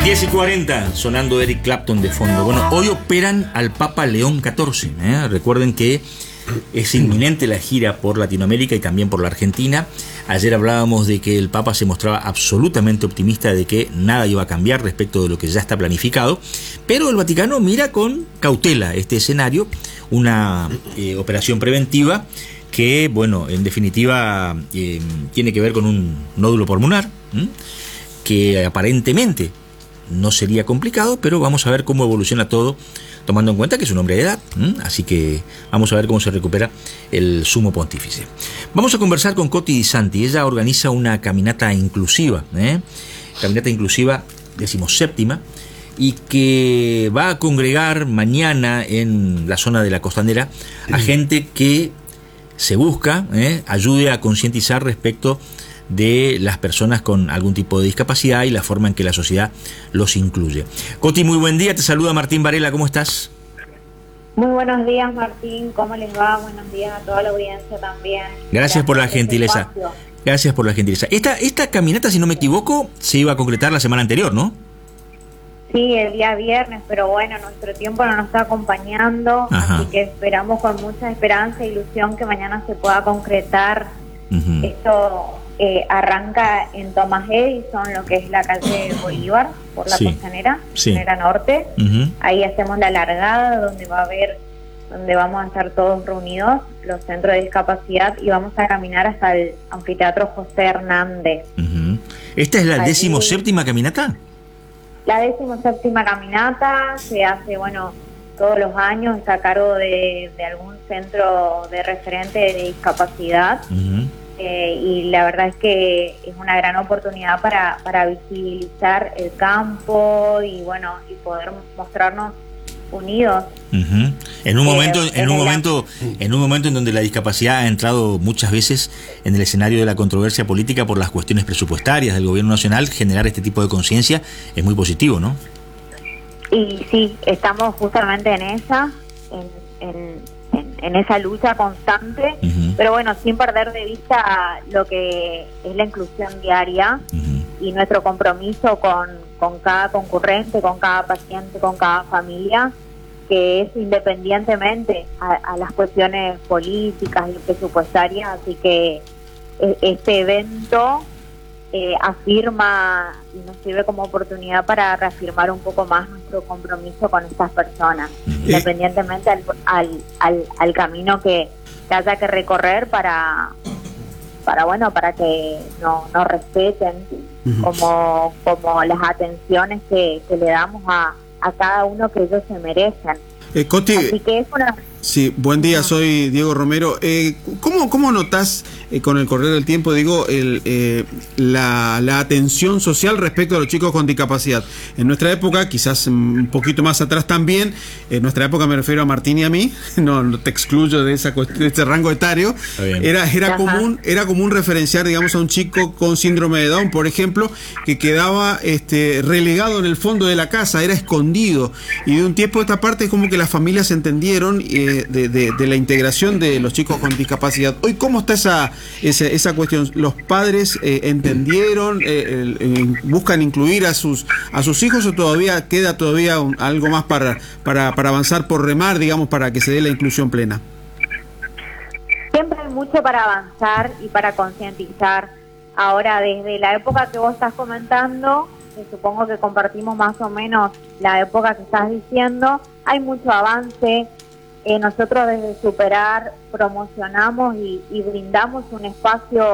10:40, sonando Eric Clapton de fondo. Bueno, hoy operan al Papa León XIV. Recuerden que es inminente la gira por Latinoamérica y también por la Argentina. Ayer hablábamos de que el Papa se mostraba absolutamente optimista de que nada iba a cambiar respecto de lo que ya está planificado, pero el Vaticano mira con cautela este escenario, una operación preventiva que, bueno, en definitiva tiene que ver con un nódulo pulmonar, que aparentemente no sería complicado, pero vamos a ver cómo evoluciona todo, tomando en cuenta que es un hombre de edad, así que vamos a ver cómo se recupera el sumo pontífice. Vamos a conversar con Coti Di Santi. Ella organiza una caminata inclusiva, caminata inclusiva 17ª, y que va a congregar mañana en la zona de la Costanera a gente que se busca ayude a concientizar respecto de las personas con algún tipo de discapacidad y la forma en que la sociedad los incluye. Coti, muy buen día, te saluda Martín Varela, ¿cómo estás? Muy buenos días, Martín, ¿cómo les va? Buenos días a toda la audiencia también. Gracias por la gentileza. Gracias por la gentileza. Esta caminata, si no me equivoco, se iba a concretar la semana anterior, ¿no? Sí, el día viernes, pero bueno, nuestro tiempo no nos está acompañando, así que esperamos con mucha esperanza e ilusión que mañana se pueda concretar. Esto arranca en Thomas Edison, lo que es la calle Bolívar, por la Costanera, Costanera Norte. Ahí hacemos la largada, donde vamos a estar todos reunidos, los centros de discapacidad, y vamos a caminar hasta el anfiteatro José Hernández. ¿Esta es la 17ª caminata? La 17ª caminata se hace, bueno, todos los años, está a cargo de algún centro de referente de discapacidad. Y la verdad es que es una gran oportunidad para visibilizar el campo y, bueno, y poder mostrarnos unidos. En un momento en donde la discapacidad ha entrado muchas veces en el escenario de la controversia política por las cuestiones presupuestarias del gobierno nacional, generar este tipo de conciencia es muy positivo, ¿no? Y sí, estamos justamente en esa lucha constante, pero bueno, sin perder de vista lo que es la inclusión diaria y nuestro compromiso con cada concurrente, con cada paciente, con cada familia, que es independientemente a las cuestiones políticas y presupuestarias. Así que este evento afirma y nos sirve como oportunidad para reafirmar un poco más nuestro compromiso con estas personas, independientemente al camino que haya que recorrer para que nos respeten como las atenciones que le damos a cada uno que ellos se merecen. Coti, así que es una... Sí, buen día, soy Diego Romero. ¿Cómo notás con el correr del tiempo, la atención social respecto a los chicos con discapacidad? En nuestra época, quizás un poquito más atrás también, en nuestra época me refiero a Martín y a mí, no te excluyo de ese rango etario, era común referenciar, digamos, a un chico con síndrome de Down, por ejemplo, que quedaba relegado en el fondo de la casa, era escondido, y de un tiempo a esta parte es como que las familias entendieron de la integración de los chicos con discapacidad. Hoy, ¿cómo está esa cuestión? ¿Los padres entendieron, buscan incluir a sus hijos, o todavía queda algo más para avanzar por remar, digamos, para que se dé la inclusión plena? Siempre hay mucho para avanzar y para concientizar. Ahora, desde la época que vos estás comentando, que supongo que compartimos más o menos la época que estás diciendo, hay mucho avance. Nosotros desde Superar promocionamos y brindamos un espacio